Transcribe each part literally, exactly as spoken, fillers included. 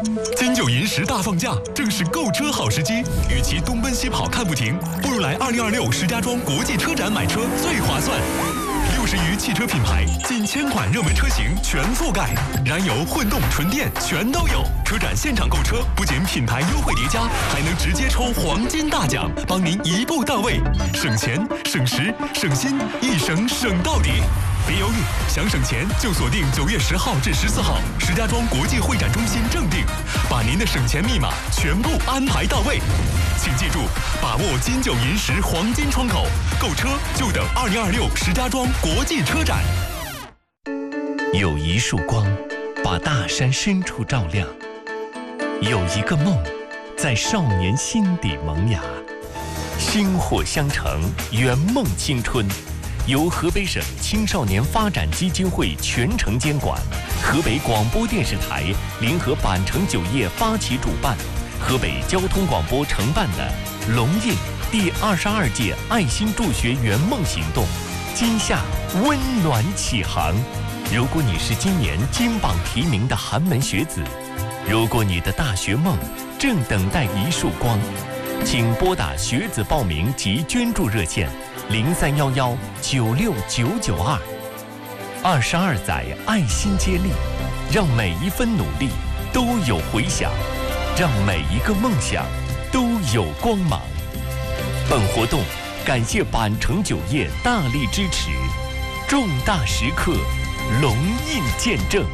金九银十大放假，正是购车好时机。与其东奔西跑看不停，不如来二零二六石家庄国际车展买车最划算。六十余汽车品牌，近千款热门车型全覆盖，燃油、混动、纯电全都有。车展现场购车，不仅品牌优惠叠加，还能直接抽黄金大奖，帮您一步到位，省钱、省时、省心，一省省到底。别犹豫，想省钱就锁定九月十号至十四号石家庄国际会展中心正定，把您的省钱密码全部安排到位。请记住，把握金九银十黄金窗口，购车就等二零二六石家庄国际车展。 有一束光，把大山深处照亮；有一个梦，在少年心底萌芽。薪火相承，圆梦青春。由河北省青少年发展基金会全程监管，河北广播电视台联合板城酒业发起主办，河北交通广播承办的龙印第二十二届爱心助学圆梦行动，今夏温暖启航。如果你是今年金榜题名的寒门学子，如果你的大学梦正等待一束光，请拨打学子报名及捐助热线零三幺幺九六九九二。二十二载爱心接力，让每一分努力都有回响，让每一个梦想都有光芒。本活动感谢板城酒业大力支持，重大时刻龙印见证。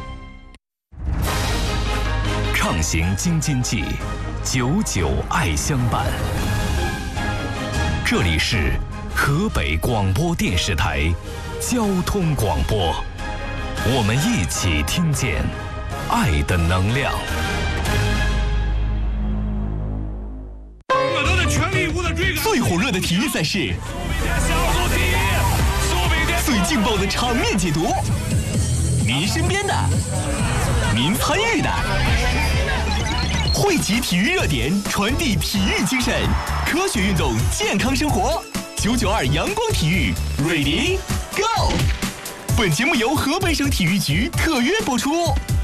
畅行京津冀，久久爱相伴。这里是河北广播电视台交通广播，我们一起听见爱的能量。 我都在全力以赴的追赶。 最火热的体育赛事，最劲爆的场面解读，您身边的，您参与的，汇集体育热点，传递体育精神，科学运动，健康生活。九九二阳光体育 ，Ready Go！ 本节目由河北省体育局特约播出。